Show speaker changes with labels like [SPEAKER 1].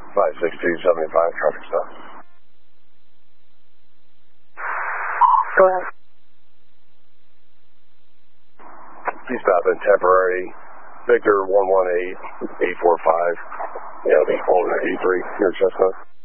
[SPEAKER 1] 56275, traffic stop.
[SPEAKER 2] Go ahead.
[SPEAKER 1] Please stop in temporary. Victor 118845. Yeah, the Holden 83 here, Chestnut.